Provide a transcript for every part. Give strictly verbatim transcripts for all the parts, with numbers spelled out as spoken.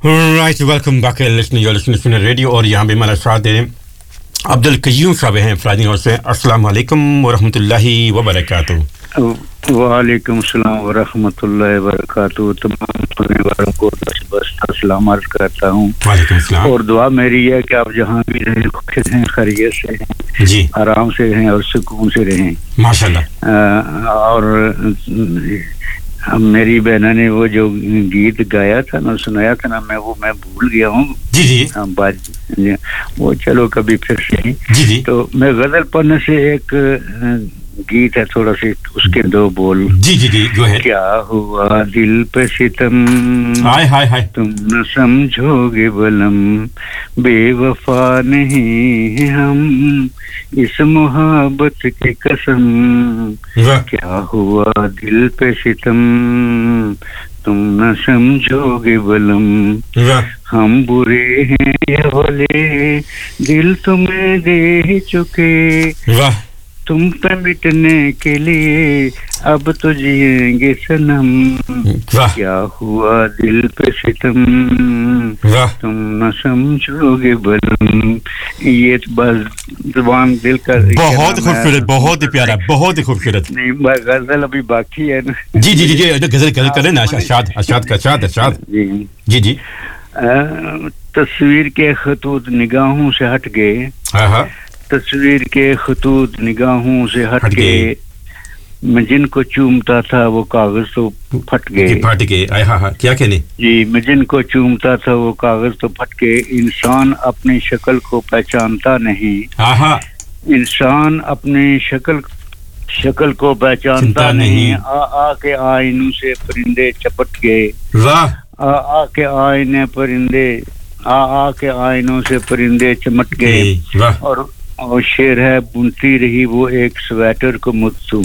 Right, welcome back, listening. You're listening to Radio और यहाँ पे हमारा साथ दे रहे हैं अब्दुल कय्यूम साहब हैं फ्राइडे हाउस से. अस्सलाम वालेकुम व रहमतुल्लाहि व बरकातहू. वालेकुम सलाम व रहमतुल्लाहि व बरकातहू. तमाम सुनने वालों को बस बस सलाम अर्ज करता हूँ. वालेकुम सलाम. और दुआ मेरी है कि आप जहाँ भी रहें खुश हैं, खैरियत से हैं जी, आराम से रहें और सुकून से रहें माशाल्लाह. और हम मेरी बहना ने वो जो गीत गाया था ना, सुनाया था ना, मैं वो मैं भूल गया हूँ जी जी. हाँ बात वो चलो कभी फिर से जी जी. तो मैं गजल पढ़ने से एक गीत है थोड़ा सी उसके दो बोल. जी जी जी गो है. क्या हुआ दिल पे सितम, हाय हाय हाय, तुम न समझोगे बलम, बेवफा नहीं है हम इस मोहब्बत की कसम. क्या हुआ दिल पे सितम, तुम न समझोगे बलम, हम बुरे हैं या भले, दिल तुम्हें दे चुके, तुम पे मिटने के लिए अब तो जिएंगे सनम. क्या हुआ दिल पे सितम, तुम न समझोगे बलम. ये बस जुबान दिल का बहुत खूबसूरत, बहुत ही प्यारा, बहुत ही खूबसूरत. नहीं गजल अभी बाकी है ना. जी जी जी जी गजल गजल करें ना. अरशाद अरशाद का अरशाद अरशाद जी जी जी. तस्वीर के खतूत निगाहों से हट गए, हाँ हाँ, तस्वीर के खतूत निगाहों से हट गए, मैं जिनको चूमता था वो कागज तो फट गए. फट गए. हाँ हाँ, क्या कहने. जी, मैं जिनको चूमता था वो कागज तो फट गए. इंसान अपनी शक्ल को पहचानता नहीं. हाँ हाँ, इंसान अपनी शक्ल शक्ल को पहचानता नहीं. आ आ के आईनों से परिंदे चपट गए. वाह. आ आ के आईने परिंदे आ आ के आईनों से परिंदे चमट गए. और और शेर है, बुनती रही वो एक स्वेटर को मुद्दू.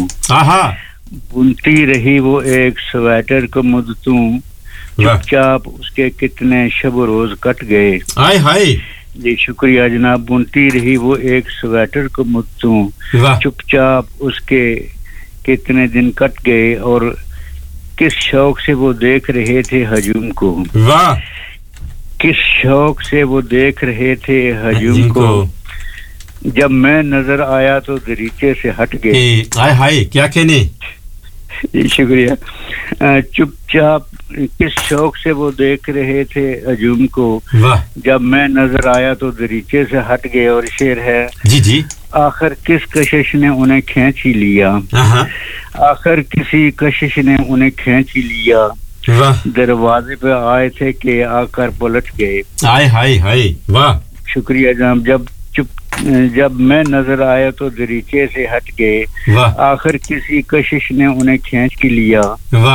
बुनती रही वो एक स्वेटर को मुद्दू, चुपचाप उसके कितने शब रोज कट गए. हाय हाय जी शुक्रिया जनाब. बुनती रही वो एक स्वेटर को मुद्दू, चुपचाप उसके कितने दिन कट गए, और किस शौक से वो देख रहे थे हजूम को. वाह. किस शौक से वो देख रहे थे हजूम को, जब मैं नजर आया तो दरीचे से हट गए. हाय हाय, क्या कहने. जी शुक्रिया. चुपचाप किस शौक से वो देख रहे थे हजूम को, जब मैं नजर आया तो दरीचे से हट गए. और शेर है, जी जी. आखिर किस कशिश ने उन्हें खींच ही लिया, आखिर किसी कशिश ने उन्हें खींच ही लिया, दरवाजे पे आए थे कि आकर पलट गए. हाय हाय हाय, वाह. शुक्रिया जनाब. जब चुप जब मैं नजर आया तो दरीचे से हट गए, आखिर किसी कशिश ने उन्हें खींच के लिया. वाह.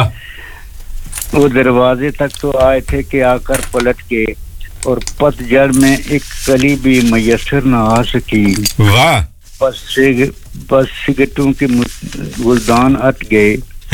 वो दरवाजे तक तो आए थे कि आकर पलट गए, और पतझड़ में एक कली भी मैसर न आ सकी. वाह. बस सिग बस सिगरेटों के गुलदान अट गए.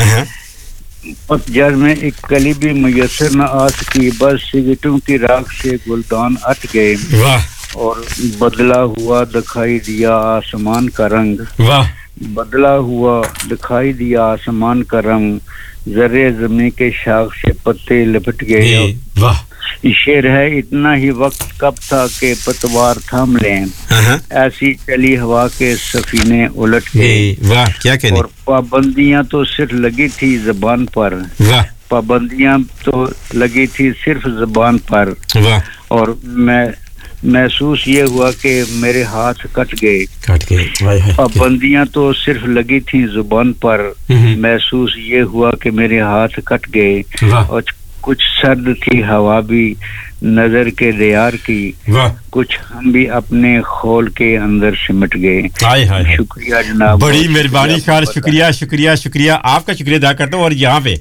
पतझड़ में एक कली भी मैसर न आ सकी, बस सिगरेटों की राख से गुलदान अट गए. वाह. और बदला हुआ दिखाई दिया आसमान का रंग. वाह. बदला हुआ दिखाई दिया आसमान का रंग, जर्रे ज़मीन के शाख से पत्ते लिपट गए. वाह. शेर है, इतना ही वक्त कब था कि पतवार थाम लें, ऐसी चली हवा के सफीने उलट गए. वाह, क्या कहने. और पाबंदियां तो सिर्फ लगी थी ज़बान पर. वाह. पाबंदियां तो लगी थी सिर्फ ज़बान पर. वाह. और मैं महसूस ये हुआ कि मेरे हाथ कट गए. कट गए. पाबंदियां तो सिर्फ लगी थी जुबान पर, महसूस ये हुआ कि मेरे हाथ कट गए. और कुछ सर्द थी हवा भी नजर के दियार की, कुछ हम भी अपने खोल के अंदर सिमट गए. शुक्रिया जनाब, बड़ी मेहरबानी ख्याल. शुक्रिया शुक्रिया शुक्रिया आपका शुक्रिया अदा करता हूँ. और यहाँ पे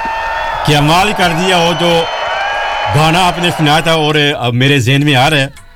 कमाल कर दिया वो जो गाना आपने सुनाया था, और अब मेरे ज़हन में आ रहा है